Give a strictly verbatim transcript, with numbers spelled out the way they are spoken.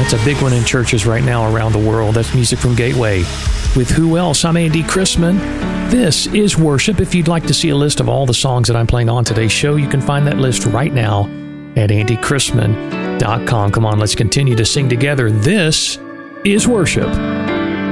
It's a big one in churches right now around the world. That's music from Gateway. With Who Else? I'm Andy Chrisman. This is Worship. If you'd like to see a list of all the songs that I'm playing on today's show, you can find that list right now at andy chrisman dot com. Come on, let's continue to sing together. This is Worship.